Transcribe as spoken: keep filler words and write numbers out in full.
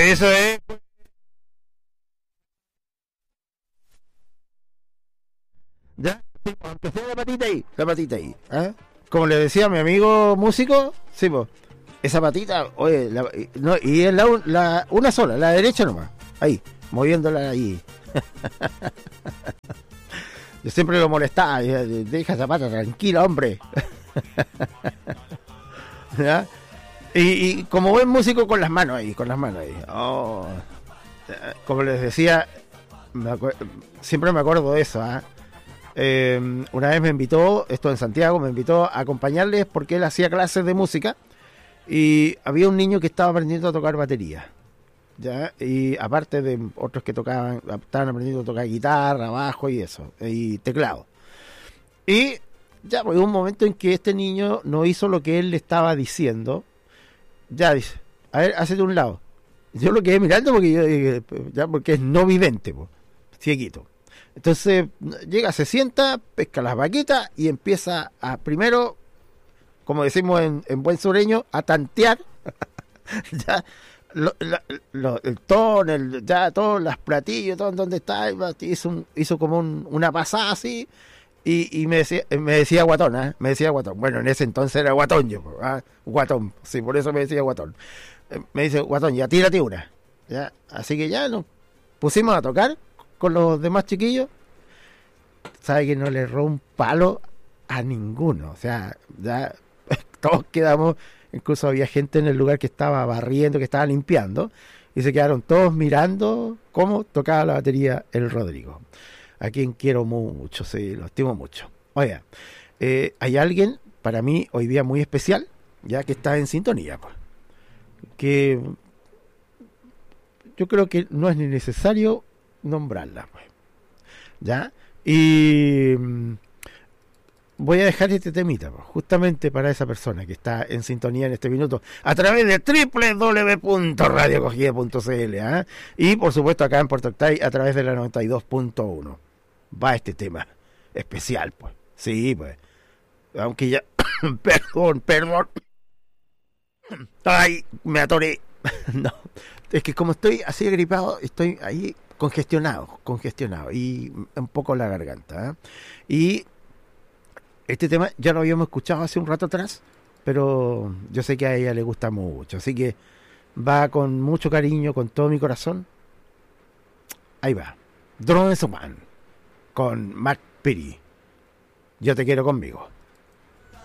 Eso es. ¿Ya? Sí, pues, aunque sea la patita ahí, la patita ahí. ¿Ah? Como le decía a mi amigo músico, sí, pues, esa patita, oye, la, no, y es la, la, una sola, la derecha nomás, ahí, moviéndola ahí. Yo siempre lo molestaba, deja esa pata tranquila, hombre. ¿Ya? Y, y como buen músico, con las manos ahí, con las manos ahí. Oh. Como les decía, me acu- siempre me acuerdo de eso, ¿eh? Eh, una vez me invitó, esto en Santiago, me invitó a acompañarles porque él hacía clases de música y había un niño que estaba aprendiendo a tocar batería, ¿ya? Y aparte de otros que tocaban, estaban aprendiendo a tocar guitarra, bajo y eso, y teclado. Y ya, pues, hubo un momento en que este niño no hizo lo que él le estaba diciendo. Ya dice, a ver, hazte un lado. Yo lo quedé mirando porque yo dije, ya, porque es no vidente, pues, cieguito. Entonces llega, se sienta, pesca las vaquitas y empieza a, primero, como decimos en, en buen sureño, a tantear ya lo, la- lo- el tono, el, ya todos los platillos, todo donde está, hizo, un- hizo como un- una pasada así y, y me decía, me decía guatón, ¿eh? Me decía guatón. Bueno, en ese entonces era guatón yo, ¿ah? Guatón, sí, por eso me decía guatón. Eh, Me dice, guatón, ya tírate una. Ya, así que ya nos pusimos a tocar con los demás chiquillos. Sabe que no le erró un palo a ninguno. O sea, ya todos quedamos, incluso había gente en el lugar que estaba barriendo, que estaba limpiando, y se quedaron todos mirando cómo tocaba la batería el Rodrigo, a quien quiero mucho, sí, lo estimo mucho. Oiga, eh, hay alguien para mí hoy día muy especial, ya que está en sintonía, pues, que yo creo que no es ni necesario nombrarla, pues, ¿ya? Y mm, voy a dejar este temita, pues, justamente para esa persona que está en sintonía en este minuto, a través de doble u doble u doble u punto radio cogida punto c l, ¿ah? Y por supuesto acá en Puerto Octay a través de la noventa y dos punto uno. Va este tema especial, pues. Sí, pues. Aunque ya... perdón, perdón. Ay, me atoré. No, es que como estoy así agripado, estoy ahí congestionado, congestionado y un poco la garganta, ¿eh? Y este tema ya lo habíamos escuchado hace un rato atrás, pero yo sé que a ella le gusta mucho, así que va con mucho cariño, con todo mi corazón. Ahí va. Drone Man con Mac Piri. Yo te quiero conmigo.